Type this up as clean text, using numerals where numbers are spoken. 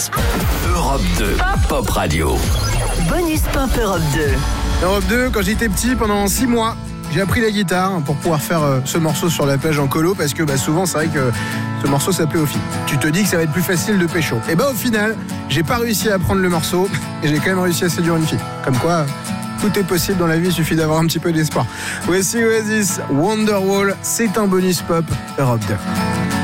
Europe 2, Pop Radio. Bonus Pop Europe 2. Europe 2, quand j'étais petit, pendant 6 mois, j'ai appris la guitare pour pouvoir faire ce morceau sur la plage en colo, parce que souvent c'est vrai que ce morceau ça plaît aux filles. Tu te dis que ça va être plus facile de pécho. Et au final, j'ai pas réussi à apprendre le morceau et j'ai quand même réussi à séduire une fille. Comme quoi, tout est possible dans la vie, il suffit d'avoir un petit peu d'espoir. Voici Oasis, Wonderwall, c'est un bonus pop Europe 2.